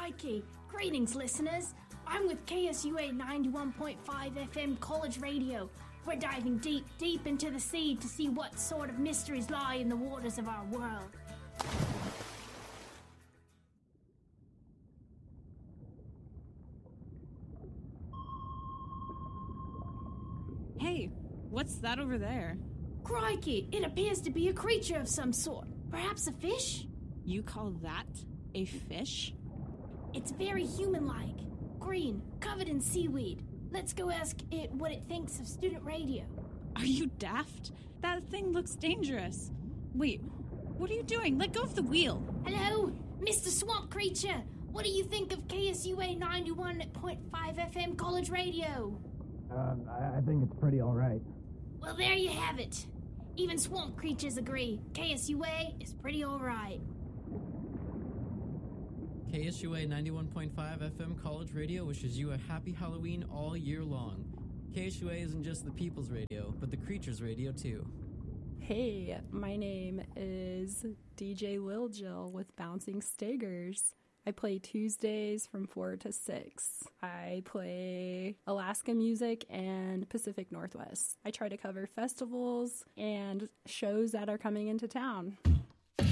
Crikey! Greetings, listeners. I'm with KSUA 91.5 FM College Radio. We're diving deep into the sea to see what sort of mysteries lie in the waters of our world. Hey, what's that over there? Crikey! It appears to be a creature of some sort. Perhaps a fish? You call that a fish? It's very human-like. Green, covered in seaweed. Let's go ask it what it thinks of student radio. Are you daft? That thing looks dangerous. Wait, what are you doing? Let go of the wheel. Hello, Mr. Swamp Creature. What do you think of KSUA 91.5 FM College Radio? I think it's pretty alright. Well, there you have it. Even swamp creatures agree. KSUA is pretty alright. KSUA 91.5 FM College Radio wishes you a happy Halloween all year long. KSUA isn't just the people's radio, but the creatures' radio too. Hey, my name is DJ Lil Jill with Bouncing Stagers. I play Tuesdays from 4 to 6. I play Alaska music and Pacific Northwest. I try to cover festivals and shows that are coming into town.